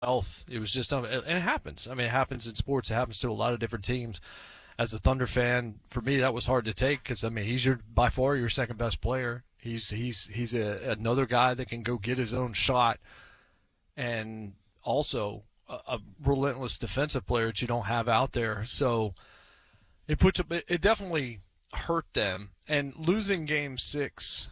health. It was just, and it happens. I mean, it happens in sports. It happens to a lot of different teams. As a Thunder fan, for me, that was hard to take because I mean, he's by far your second best player. He's another guy that can go get his own shot, and also a relentless defensive player that you don't have out there. So it definitely hurt them. And losing Game 6,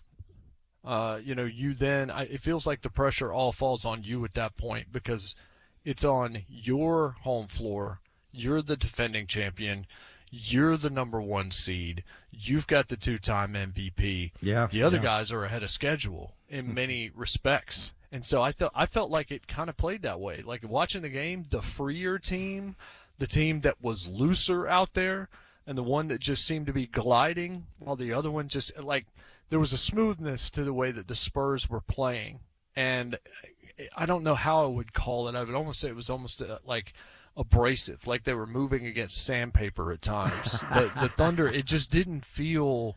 it feels like the pressure all falls on you at that point because it's on your home floor. You're the defending champion. You're the number one seed. You've got the two-time MVP. Yeah. The other guys are ahead of schedule in many respects. And so I felt like it kind of played that way. Like watching the game, the freer team, the team that was looser out there, and the one that just seemed to be gliding, while the other one just like there was a smoothness to the way that the Spurs were playing. And I don't know how I would call it. I would almost say it was almost like abrasive, like they were moving against sandpaper at times. The Thunder, it just didn't feel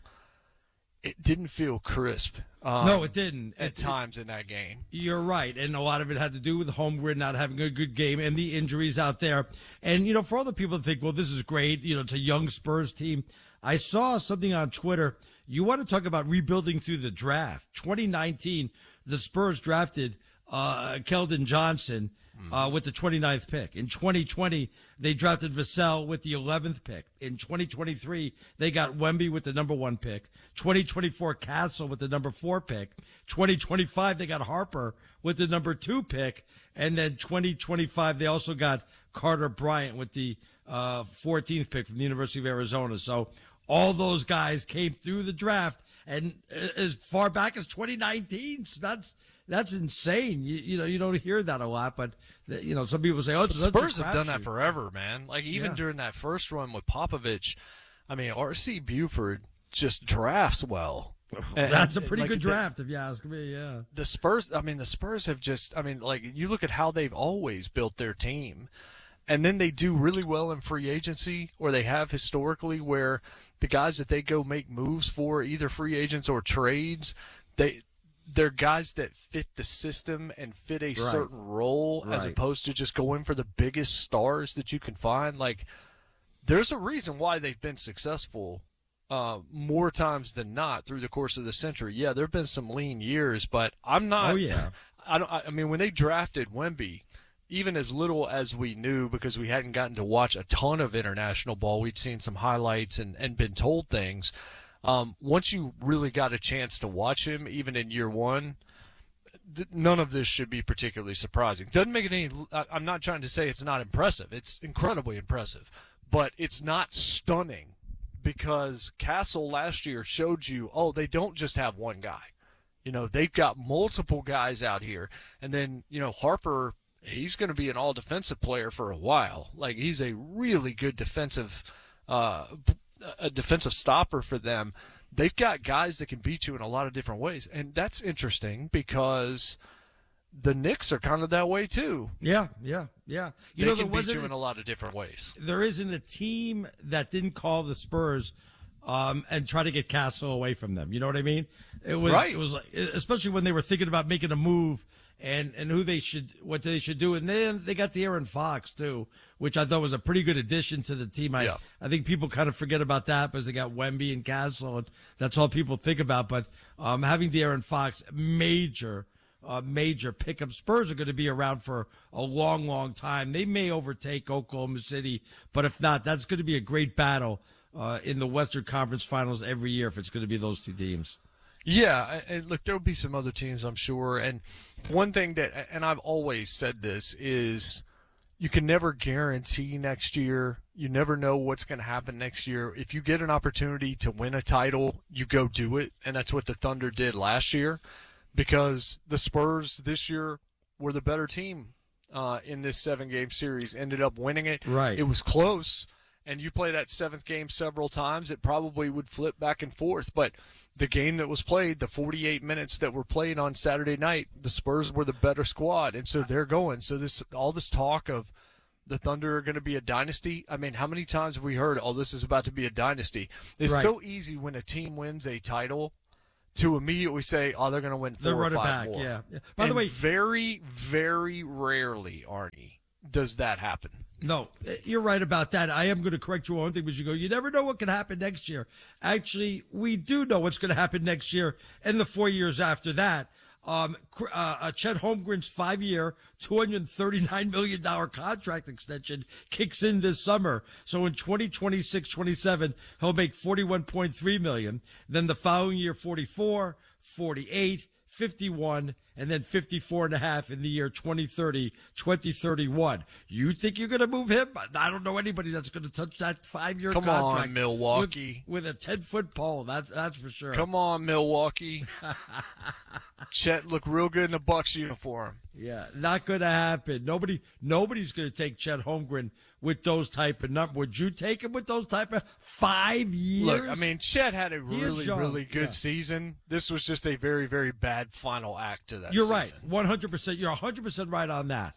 crisp. No, it didn't. At times in that game. You're right. And a lot of it had to do with home grid not having a good game and the injuries out there. And, for all the people that think, well, this is great, it's a young Spurs team. I saw something on Twitter. You want to talk about rebuilding through the draft. 2019, the Spurs drafted Keldon Johnson with the 29th pick. In 2020, they drafted Vassell with the 11th pick. In 2023, they got Wemby with the number 1 pick. 2024, Castle with the number 4 pick. 2025, they got Harper with the number 2 pick. And then 2025, they also got Carter Bryant with the 14th pick from the University of Arizona. So all those guys came through the draft, and as far back as 2019, so that's insane. You don't hear that a lot, but some people say, "Oh, the Spurs have done that forever, man." Like even during that first run with Popovich, I mean, R.C. Buford just drafts well. That's a pretty good draft, if you ask me. Yeah, the Spurs have just, you look at how they've always built their team, and then they do really well in free agency, or they have historically, where the guys that they go make moves for, either free agents or trades, they're guys that fit the system and fit a certain role, as opposed to just going for the biggest stars that you can find. Like, there's a reason why they've been successful more times than not through the course of the century. Yeah, there have been some lean years, but I'm not. Oh yeah. I mean, when they drafted Wemby, even as little as we knew, because we hadn't gotten to watch a ton of international ball, we'd seen some highlights and been told things. Once you really got a chance to watch him, even in year one, none of this should be particularly surprising. Doesn't make it any. I'm not trying to say it's not impressive. It's incredibly impressive, but it's not stunning, because Castle last year showed you, they don't just have one guy. They've got multiple guys out here, and then Harper. He's going to be an all-defensive player for a while. Like, he's a really good defensive stopper for them. They've got guys that can beat you in a lot of different ways, and that's interesting because the Knicks are kind of that way too. Yeah. They can beat you in a lot of different ways. There isn't a team that didn't call the Spurs and try to get Castle away from them. You know what I mean? It was right. It was like, especially when they were thinking about making a move. And what they should do. And then they got the De'Aaron Fox too, which I thought was a pretty good addition to the team. I think people kind of forget about that because they got Wemby and Castle, and that's all people think about. But having the De'Aaron Fox, major pickup. Spurs are going to be around for a long, long time. They may overtake Oklahoma City, but if not, that's going to be a great battle in the Western Conference Finals every year if it's going to be those two teams. Yeah, and look, there'll be some other teams, I'm sure. And one thing and I've always said this, is you can never guarantee next year. You never know what's going to happen next year. If you get an opportunity to win a title, you go do it. And that's what the Thunder did last year, because the Spurs this year were the better team in this 7-game series, ended up winning it. Right. It was close. And you play that 7th game several times, it probably would flip back and forth. But the game that was played, the 48 minutes that were played on Saturday night, the Spurs were the better squad, and so they're going. So all this talk of the Thunder are going to be a dynasty, I mean, how many times have we heard, this is about to be a dynasty? It's so easy when a team wins a title to immediately say, oh, they're going to win 4 They're or running 5 back, more. yeah. By the And way, very, very rarely, Arnie, does that happen. no, you're right about that. I am going to correct you on one thing, because you never know what can happen next year. Actually, we do know what's going to happen next year and the 4 years after that. Chet Holmgren's 5-year, $239 million contract extension kicks in this summer. So in 2026-27, he'll make $41.3 million. Then the following year, 44, 48, 51, and then 54.5 in the year 2030, 2031. You think you're going to move him? I don't know anybody that's going to touch that 5-year Come contract. on, Milwaukee. With a 10-foot pole. That's for sure. Come on, Milwaukee. Chet looked real good in a Bucks uniform. Yeah, not going to happen. Nobody's going to take Chet Holmgren with those type of numbers. Would you take him with those type of 5 years? Look, I mean, Chet had a really, young, really good yeah. season. This was just a very, very bad final act to that You're season. right, 100%. You're 100% right on that.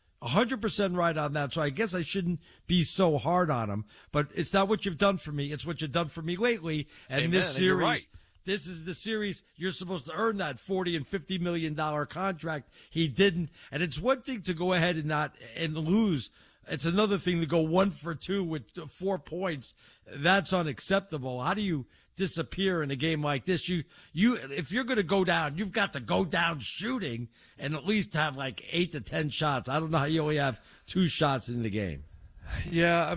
100% right on that. So I guess I shouldn't be so hard on him. But it's not what you've done for me. It's what you've done for me lately. And Amen, this and series, you're right. this is the series you're supposed to earn that $40 and $50 million contract. He didn't. And it's one thing to go ahead and lose. It's another thing to go 1 for 2 with 4 points. That's unacceptable. How do you disappear in a game like this? You if you're going to go down, you've got to go down shooting and at least have like 8 to 10 shots. I don't know how you only have 2 shots in the game. Yeah,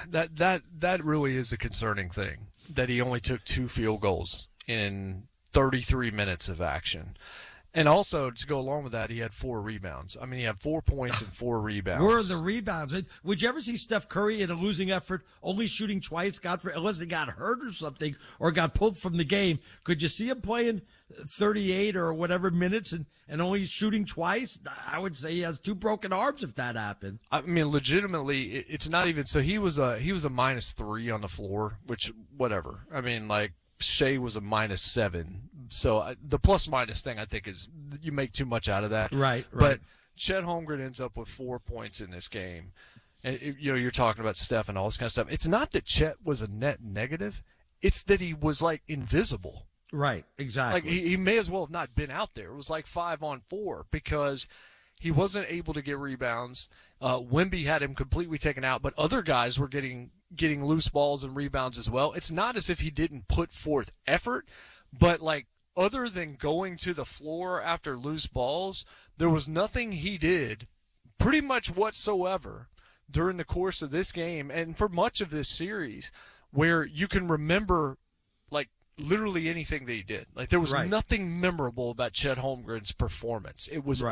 that really is a concerning thing, that he only took 2 field goals in 33 minutes of action. And also, to go along with that, he had 4 rebounds. I mean, he had 4 points and 4 rebounds. Where are the rebounds? Would you ever see Steph Curry in a losing effort, only shooting twice, unless he got hurt or something, or got pulled from the game? Could you see him playing 38 or whatever minutes and only shooting twice? I would say he has 2 broken arms if that happened. I mean, legitimately, it's not even. So he was a -3 on the floor, which whatever. I mean, like Shea was a -7. So the plus-minus thing, I think, is you make too much out of that. Right. But Chet Holmgren ends up with 4 points in this game. And, you're talking about Steph and all this kind of stuff. It's not that Chet was a net negative. It's that he was, like, invisible. Right, exactly. Like, he may as well have not been out there. It was like 5-on-4 because he wasn't able to get rebounds. Wemby had him completely taken out, but other guys were getting loose balls and rebounds as well. It's not as if he didn't put forth effort, but, like, other than going to the floor after loose balls, there was nothing he did pretty much whatsoever during the course of this game and for much of this series where you can remember, like, literally anything that he did. Like, there was nothing memorable about Chet Holmgren's performance. It was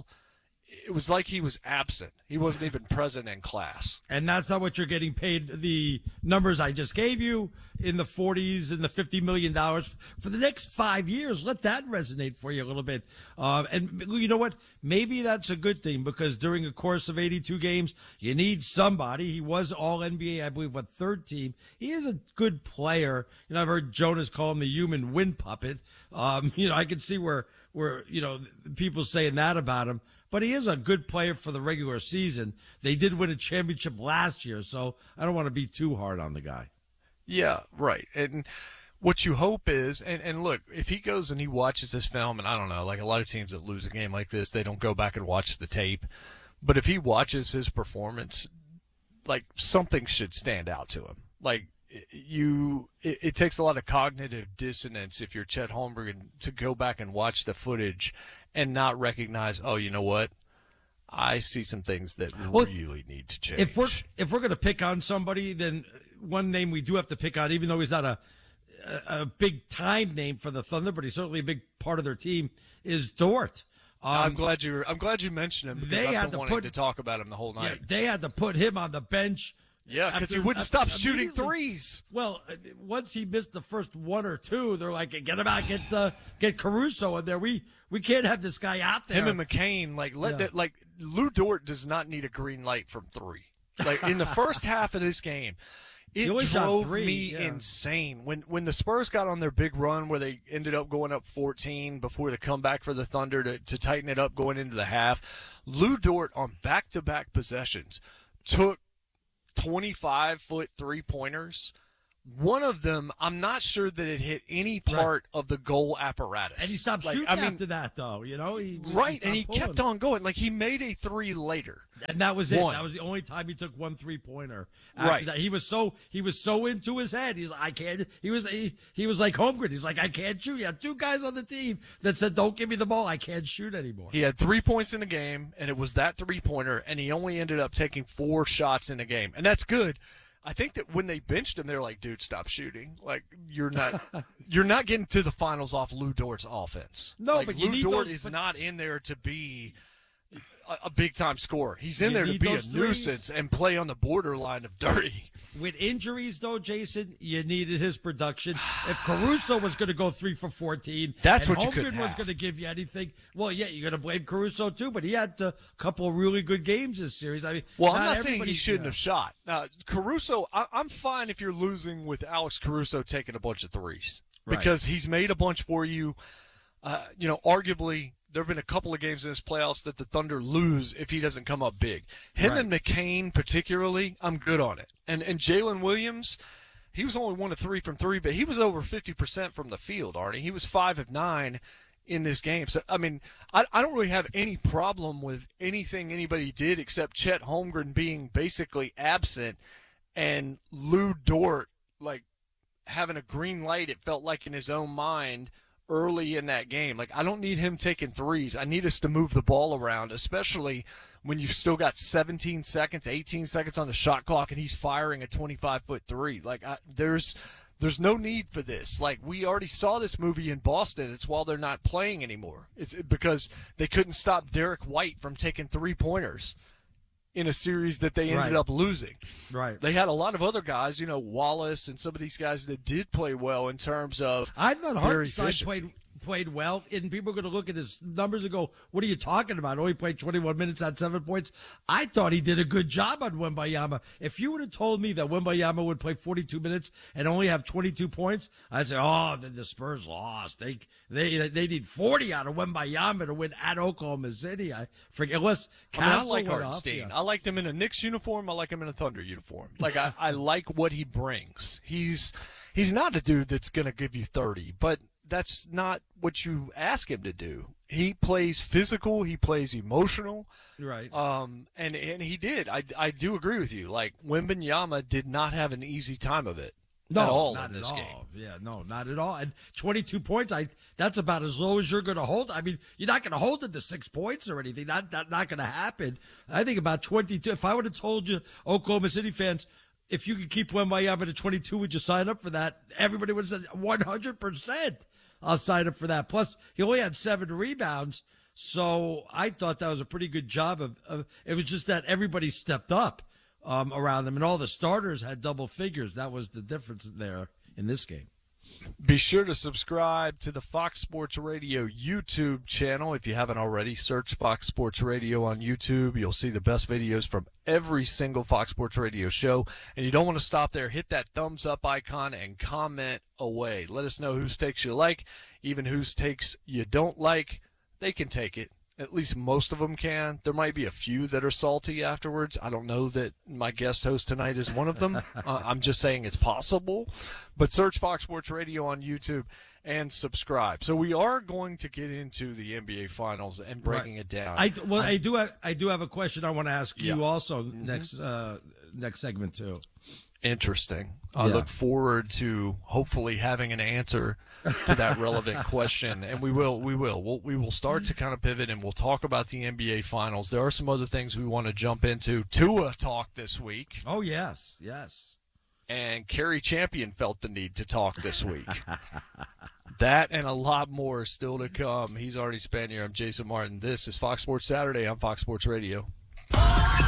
it was like he was absent. He wasn't even present in class. And that's not what you're getting paid. The numbers I just gave you in the 40s and the $50 million for the next 5 years. Let that resonate for you a little bit. And you know what? Maybe that's a good thing, because during a course of 82 games, you need somebody. He was all NBA, I believe, third team. He is a good player. You know, I've heard Jonas call him the human wind puppet. I can see where, people saying that about him. But he is a good player for the regular season. They did win a championship last year, so I don't want to be too hard on the guy. Yeah, right. And what you hope is, and look, if he goes and he watches this film, and I don't know, like a lot of teams that lose a game like this, they don't go back and watch the tape. But if he watches his performance, like, something should stand out to him. Like, it takes a lot of cognitive dissonance if you're Chet Holmgren to go back and watch the footage and not recognize, oh, you know what? I see some things that really need to change. If we're going to pick on somebody, then one name we do have to pick on, even though he's not a big time name for the Thunder, but he's certainly a big part of their team, is Dort. I'm glad you mentioned him, because I've been wanting to talk about him the whole night. Yeah, they had to put him on the bench. Yeah, because he wouldn't stop shooting threes. Well, once he missed the first 1 or 2, they're like, get him out, get Caruso in there. We can't have this guy out there. Him and McCain, Lou Dort does not need a green light from 3. Like, in the first half of this game, it drove me insane. When the Spurs got on their big run where they ended up going up 14 before the comeback for the Thunder to tighten it up going into the half, Lou Dort on back-to-back possessions took 25-foot three-pointers One of them, I'm not sure that it hit any part of the goal apparatus. And he stopped shooting after that, though. He kept on going. Like, he made a 3 later. And that was it. That was the only time he took 1 3-pointer. After that, he was so into his head. He's like, I can't. He was like Holmgren. He's like, I can't shoot. He had 2 guys on the team that said, don't give me the ball. I can't shoot anymore. He had 3 points in the game, and it was that 3-pointer, and he only ended up taking 4 shots in the game. And that's good. I think that when they benched him, they were like, dude, stop shooting. Like, you're not getting to the finals off Lou Dort's offense. No, like, but Lou Dort is not in there to be a big-time scorer. He's in there to be a nuisance and play on the borderline of dirty. With injuries, though, Jason, you needed his production. If Caruso was going to go 3 for 14, that's and what you could have. Holmgren was going to give you anything. Well, yeah, you're going to blame Caruso too, but he had a couple of really good games this series. I mean, well, I'm not saying he shouldn't have shot. Caruso, I'm fine if you're losing with Alex Caruso taking a bunch of threes because he's made a bunch for you. Arguably, there have been a couple of games in this playoffs that the Thunder lose if he doesn't come up big. Him and McCain particularly, I'm good on it. And Jalen Williams, he was only 1 of 3 from 3, but he was over 50% from the field, Arnie. He was 5 of 9 in this game. So, I mean, I don't really have any problem with anything anybody did except Chet Holmgren being basically absent and Lou Dort, like, having a green light, it felt like, in his own mind early in that game. Like, I don't need him taking threes. I need us to move the ball around, especially when you've still got 17 seconds, 18 seconds on the shot clock, and he's firing a 25-foot three. Like, there's no need for this. Like, we already saw this movie in Boston. It's while they're not playing anymore. It's because they couldn't stop Derek White from taking 3-pointers in a series that they ended up losing. Right. They had a lot of other guys, Wallace and some of these guys that did play well in terms of I thought Hartenstein played well, and people are going to look at his numbers and go, what are you talking about? Only played 21 minutes, had 7 points. I thought he did a good job on Wembanyama. If you would have told me that Wembanyama would play 42 minutes and only have 22 points, I'd say, then the Spurs lost. They need 40 out of Wembanyama to win at Oklahoma City. I forget, unless Castle I like Hartenstein. I liked him in a Knicks uniform. I like him in a Thunder uniform. Like, I like what he brings. He's not a dude that's going to give you 30, but that's not what you ask him to do. He plays physical. He plays emotional. Right. And he did. I do agree with you. Like, Wembanyama did not have an easy time of it. No, at all not in this at all. game. Yeah, no, not at all. And 22 points, that's about as low as you're going to hold. I mean, you're not going to hold it to 6 points or anything. Not going to happen. I think about 22. If I would have told you, Oklahoma City fans, if you could keep Wembanyama to 22, would you sign up for that? Everybody would have said 100%. I'll sign up for that. Plus, he only had 7 rebounds, so I thought that was a pretty good job of it was just that everybody stepped up around them, and all the starters had double figures. That was the difference there in this game. Be sure to subscribe to the Fox Sports Radio YouTube channel. If you haven't already, search Fox Sports Radio on YouTube. You'll see the best videos from every single Fox Sports Radio show. And you don't want to stop there. Hit that thumbs up icon and comment away. Let us know whose takes you like, even whose takes you don't like. They can take it. At least most of them can. There might be a few that are salty afterwards. I don't know that my guest host tonight is one of them. I'm just saying it's possible. But search Fox Sports Radio on YouTube and subscribe. So we are going to get into the NBA Finals and breaking it down. I do have a question I want to ask you also next segment too. Interesting. I look forward to hopefully having an answer to that relevant question, and we will start to kind of pivot, and we'll talk about the NBA Finals. There are some other things we want to jump into. Tua talk this week. Oh yes. And Kerry Champion felt the need to talk this week. That and a lot more is still to come. He's already Spanier. I'm Jason Martin. This is Fox Sports Saturday on Fox Sports Radio.